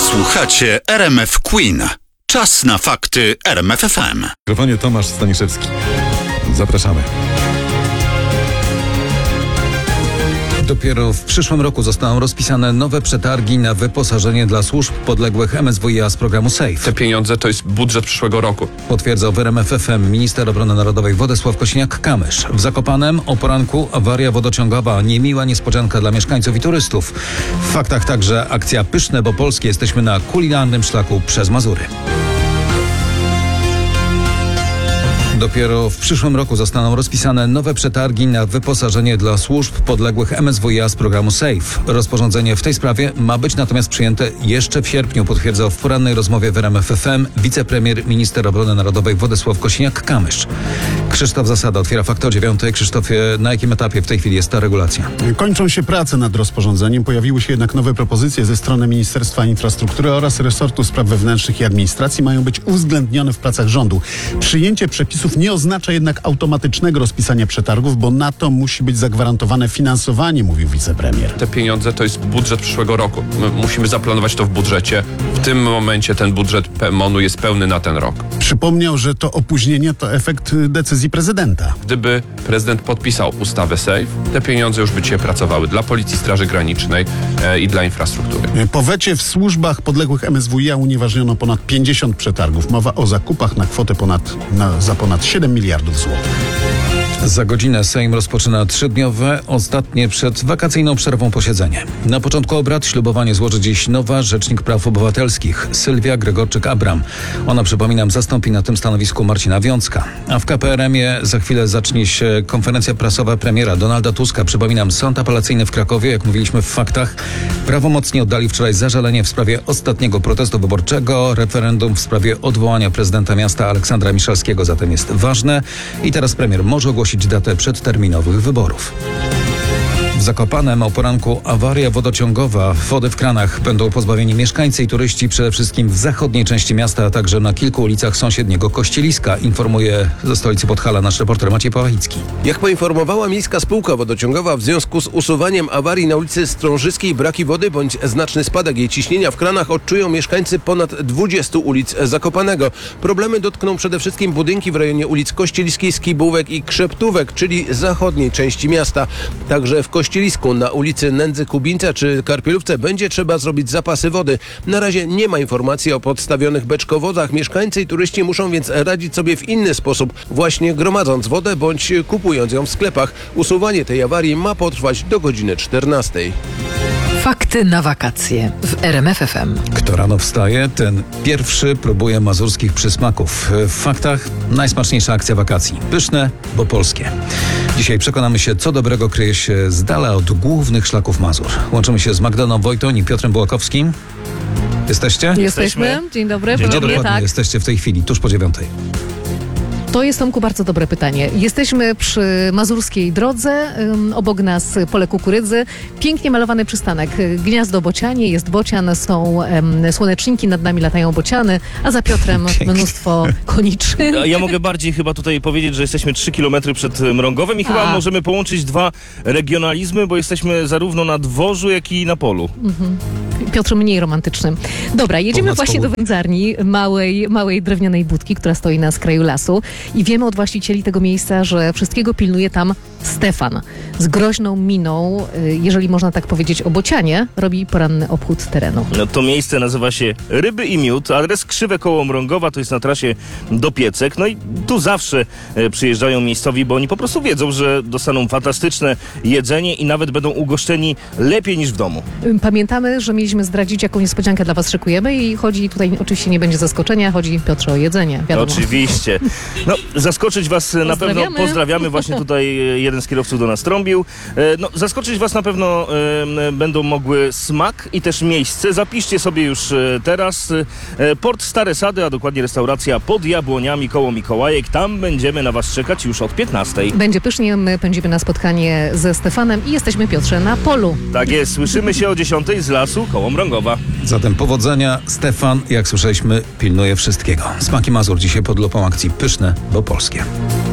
Słuchacie RMF Queen. Czas na fakty RMF FM. W mikrofonie Tomasz Staniszewski. Zapraszamy. Dopiero w przyszłym roku zostaną rozpisane nowe przetargi na wyposażenie dla służb podległych MSWiA z programu SAFE. Te pieniądze to jest budżet przyszłego roku. Potwierdzał w RMF FM minister obrony narodowej Władysław Kosiniak-Kamysz. W Zakopanem o poranku awaria wodociągowa. Niemiła niespodzianka dla mieszkańców i turystów. W faktach także akcja Pyszne, bo polskie. Jesteśmy na kulinarnym szlaku przez Mazury. Dopiero w przyszłym roku zostaną rozpisane nowe przetargi na wyposażenie dla służb podległych MSWiA z programu SAFE. Rozporządzenie w tej sprawie ma być natomiast przyjęte jeszcze w sierpniu, potwierdzał w porannej rozmowie w RMF FM wicepremier minister obrony narodowej Władysław Kosiniak-Kamysz. Krzysztof Zasada otwiera Fakty o 9:00. Krzysztofie, na jakim etapie w tej chwili jest ta regulacja? Kończą się prace nad rozporządzeniem. Pojawiły się jednak nowe propozycje ze strony Ministerstwa Infrastruktury oraz resortu spraw wewnętrznych i administracji. Mają być uwzględnione w pracach rządu. Przyjęcie przepisów nie oznacza jednak automatycznego rozpisania przetargów, bo na to musi być zagwarantowane finansowanie, mówił wicepremier. Te pieniądze to jest budżet przyszłego roku. My musimy zaplanować to w budżecie. W tym momencie ten budżet MON-u jest pełny na ten rok. Przypomniał, że to opóźnienie to efekt decyzji prezydenta. Gdyby prezydent podpisał ustawę SAFE, te pieniądze już by dzisiaj pracowały dla Policji, Straży Granicznej i dla infrastruktury. Po wecie w służbach podległych MSWiA unieważniono ponad 50 przetargów. Mowa o zakupach na kwotę za ponad 7 miliardów złotych. Za godzinę Sejm rozpoczyna 3-dniowe, ostatnie przed wakacyjną przerwą posiedzenie. Na początku obrad ślubowanie złoży dziś nowa rzecznik praw obywatelskich Sylwia Gregorczyk-Abram. Ona, przypominam, zastąpi na tym stanowisku Marcina Wiącka. A w KPRM-ie za chwilę zacznie się konferencja prasowa premiera Donalda Tuska. Przypominam, sąd apelacyjny w Krakowie, jak mówiliśmy w faktach, prawomocnie oddali wczoraj zażalenie w sprawie ostatniego protestu wyborczego. Referendum w sprawie odwołania prezydenta miasta Aleksandra Miszalskiego zatem jest ważne i teraz premier może ogłosić datę przedterminowych wyborów. W Zakopanem o poranku awaria wodociągowa. Wody w kranach będą pozbawieni mieszkańcy i turyści, przede wszystkim w zachodniej części miasta, a także na kilku ulicach sąsiedniego Kościeliska, informuje ze stolicy Podhala nasz reporter Maciej Pałachicki. Jak poinformowała Miejska Spółka Wodociągowa, w związku z usuwaniem awarii na ulicy Strążyskiej braki wody bądź znaczny spadek jej ciśnienia w kranach odczują mieszkańcy ponad 20 ulic Zakopanego. Problemy dotkną przede wszystkim budynki w rejonie ulic Kościeliskiej, Skibówek i Krzeptówek, czyli zachodniej części miasta. Także w Kościelisku na ulicy Nędzy Kubińca czy Karpielówce będzie trzeba zrobić zapasy wody. Na razie nie ma informacji o podstawionych beczkowozach. Mieszkańcy i turyści muszą więc radzić sobie w inny sposób, właśnie gromadząc wodę bądź kupując ją w sklepach. Usuwanie tej awarii ma potrwać do godziny 14:00. Fakty na wakacje w RMF FM. Kto rano wstaje, ten pierwszy próbuje mazurskich przysmaków. W faktach najsmaczniejsza akcja wakacji. Pyszne, bo polskie. Dzisiaj przekonamy się, co dobrego kryje się z dala od głównych szlaków Mazur. Łączymy się z Magdaną Wojton i Piotrem Bułakowskim. Jesteście? Jesteśmy. Dzień dobry. Gdzie Podobnie, dokładnie tak. jesteście w tej chwili, tuż po 9:00? To jest, Tomku, bardzo dobre pytanie. Jesteśmy przy mazurskiej drodze, obok nas pole kukurydzy, pięknie malowany przystanek, gniazdo bocianie, jest bocian, są słoneczniki, nad nami latają bociany, a za Piotrem mnóstwo koniczyn. Ja mogę bardziej chyba tutaj powiedzieć, że jesteśmy 3 kilometry przed Mrągowem i chyba możemy połączyć dwa regionalizmy, bo jesteśmy zarówno na dworzu, jak i na polu. Piotr mniej romantyczny. Dobra, jedziemy właśnie do wędzarni, małej drewnianej budki, która stoi na skraju lasu. I wiemy od właścicieli tego miejsca, że wszystkiego pilnuje tam Stefan. Z groźną miną, jeżeli można tak powiedzieć o bocianie, robi poranny obchód terenu. No, to miejsce nazywa się Ryby i Miód, adres Krzywe koło Mrągowa, to jest na trasie do Piecek. No i tu zawsze przyjeżdżają miejscowi, bo oni po prostu wiedzą, że dostaną fantastyczne jedzenie i nawet będą ugoszczeni lepiej niż w domu. Pamiętamy, że mieliśmy zdradzić, jaką niespodziankę dla was szykujemy i chodzi tutaj, oczywiście nie będzie zaskoczenia, chodzi, Piotrze, o jedzenie, wiadomo. Oczywiście. No, zaskoczyć was na pewno, pozdrawiamy, właśnie tutaj jeden z kierowców do nas trąbił. No, zaskoczyć was na pewno będą mogły smak i też miejsce. Zapiszcie sobie już teraz Port Stare Sady, a dokładnie restauracja Pod Jabłoniami koło Mikołajek. Tam będziemy na was czekać już od 15:00. Będzie pysznie, my pędzimy na spotkanie ze Stefanem i jesteśmy, Piotrze, na polu. Tak jest, słyszymy się o 10:00 z lasu koło Mrągowa. Zatem powodzenia. Stefan, jak słyszeliśmy, pilnuje wszystkiego. Smaki Mazur dzisiaj pod lupą akcji Pyszne, bo polskie.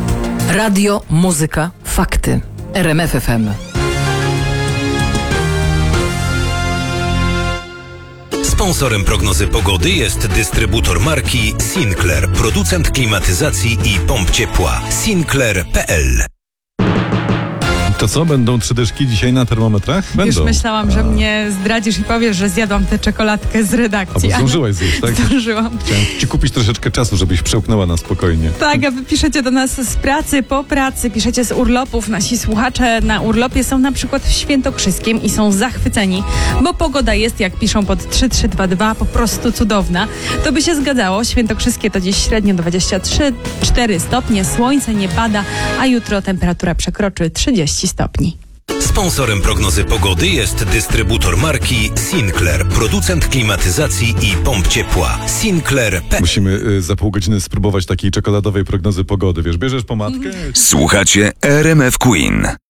Radio, muzyka, fakty. RMF FM. Sponsorem prognozy pogody jest dystrybutor marki Sinclair, producent klimatyzacji i pomp ciepła. Sinclair.pl. To co, będą 3 dyszki dzisiaj na termometrach? Będą. Już myślałam, że mnie zdradzisz i powiesz, że zjadłam tę czekoladkę z redakcji. A bo zdążyłaś zjeść, tak? Zdążyłam. Chciałem ci kupić troszeczkę czasu, żebyś przełknęła na spokojnie. Tak, a wy piszecie do nas z pracy, po pracy, piszecie z urlopów. Nasi słuchacze na urlopie są na przykład w Świętokrzyskiem i są zachwyceni, bo pogoda jest, jak piszą pod 3322, po prostu cudowna. To by się zgadzało. Świętokrzyskie to dziś średnio 23-4 stopnie, słońce nie pada, a jutro temperatura przekroczy 30 stopni. Sponsorem prognozy pogody jest dystrybutor marki Sinclair, producent klimatyzacji i pomp ciepła. Sinclair.pl. Musimy za pół godziny spróbować takiej czekoladowej prognozy pogody. Wiesz, bierzesz pomadkę? Słuchacie RMF Queen.